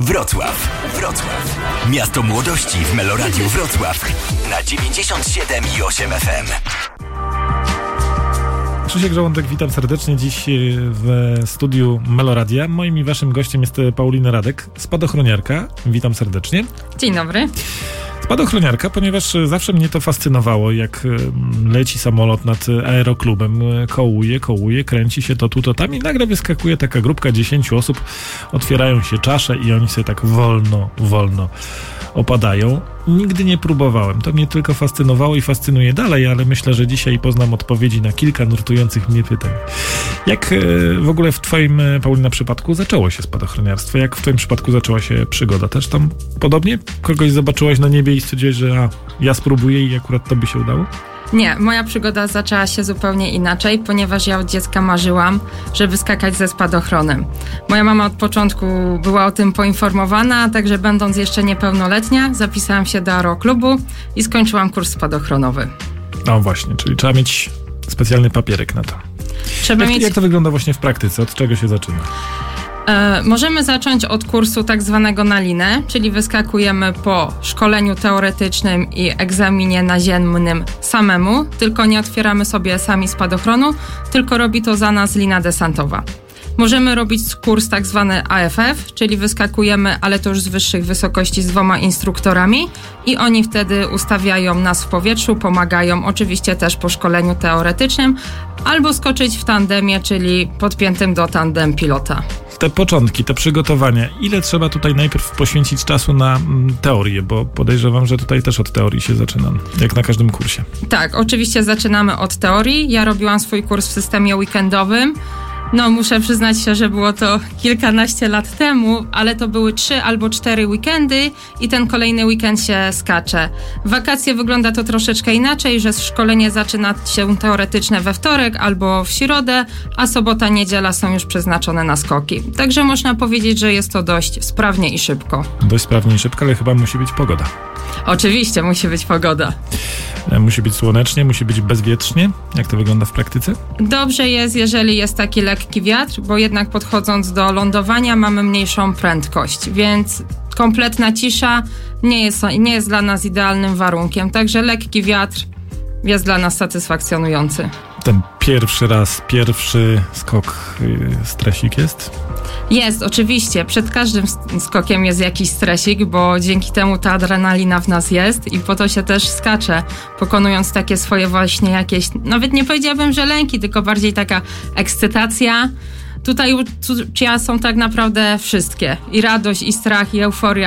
Wrocław. Miasto młodości w Meloradiu Wrocław na 97,8 FM. Krzysiek Żołądek, witam serdecznie dziś w studiu Meloradia. Moim i waszym gościem jest Paulina Radek, spadochroniarka. Witam serdecznie. Dzień dobry. Spadochroniarka, ponieważ zawsze mnie to fascynowało, jak leci samolot nad aeroklubem, kołuje, kręci się to tu, to tam i nagle wyskakuje taka grupka 10 osób, otwierają się czasze i oni sobie tak wolno opadają. Nigdy nie próbowałem. To mnie tylko fascynowało i fascynuje dalej, ale myślę, że dzisiaj poznam odpowiedzi na kilka nurtujących mnie pytań. Jak w ogóle w twoim, Paulina, przypadku zaczęło się spadochroniarstwo? Jak w twoim przypadku zaczęła się przygoda? Też tam podobnie? Kogoś zobaczyłaś na niebie i stwierdziłaś, że ja spróbuję i akurat to by się udało? Nie, moja przygoda zaczęła się zupełnie inaczej, ponieważ ja od dziecka marzyłam, żeby skakać ze spadochronem. Moja mama od początku była o tym poinformowana, także będąc jeszcze niepełnoletnia, zapisałam się do aeroklubu i skończyłam kurs spadochronowy. No właśnie, czyli trzeba mieć specjalny papierek na to. Jak to wygląda właśnie w praktyce? Od czego się zaczyna? Możemy zacząć od kursu tak zwanego na linę, czyli wyskakujemy po szkoleniu teoretycznym i egzaminie naziemnym samemu, tylko nie otwieramy sobie sami spadochronu, tylko robi to za nas lina desantowa. Możemy robić kurs tak zwany AFF, czyli wyskakujemy, ale to już z wyższych wysokości z 2 instruktorami i oni wtedy ustawiają nas w powietrzu, pomagają oczywiście też po szkoleniu teoretycznym, albo skoczyć w tandemie, czyli podpiętym do tandem pilota. Te początki, te przygotowania, ile trzeba tutaj najpierw poświęcić czasu na teorię, bo podejrzewam, że tutaj też od teorii się zaczyna, jak na każdym kursie. Tak, oczywiście zaczynamy od teorii. Ja robiłam swój kurs w systemie weekendowym. No, muszę przyznać się, że było to kilkanaście lat temu, ale to były 3 albo 4 weekendy i ten kolejny weekend się skacze. W wakacje wygląda to troszeczkę inaczej, że szkolenie zaczyna się teoretyczne we wtorek albo w środę, a sobota, niedziela są już przeznaczone na skoki. Także można powiedzieć, że jest to dość sprawnie i szybko. Dość sprawnie i szybko, ale chyba musi być pogoda. Oczywiście, musi być pogoda. Musi być słonecznie, musi być bezwietrznie. Jak to wygląda w praktyce? Dobrze jest, jeżeli jest taki lekki wiatr, bo jednak podchodząc do lądowania mamy mniejszą prędkość, więc kompletna cisza nie jest dla nas idealnym warunkiem, także lekki wiatr jest dla nas satysfakcjonujący. Ten pierwszy skok, stresik jest? Jest, oczywiście. Przed każdym skokiem jest jakiś stresik, bo dzięki temu ta adrenalina w nas jest i po to się też skacze, pokonując takie swoje właśnie jakieś, nawet nie powiedziałabym, że lęki, tylko bardziej taka ekscytacja. Tutaj uczucia są tak naprawdę wszystkie. I radość, i strach, i euforia.